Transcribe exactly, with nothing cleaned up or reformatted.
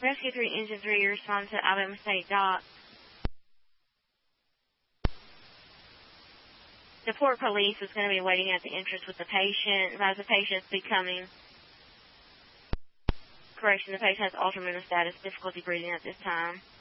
Rescue three, Engine three, you respond to Alabama State Dock. The Port Police is going to be waiting at the entrance with the patient. Advise the patient is becoming. Correction, the patient has altered mental status, difficulty breathing at this time.